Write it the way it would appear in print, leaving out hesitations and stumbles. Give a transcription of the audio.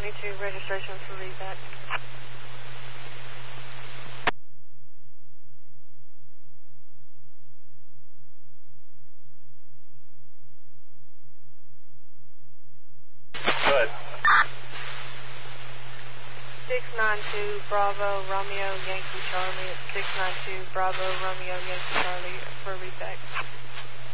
22 registration for readback. Good. 692 Bravo Romeo Yankee Charlie. It's 692 Bravo Romeo Yankee Charlie for readback.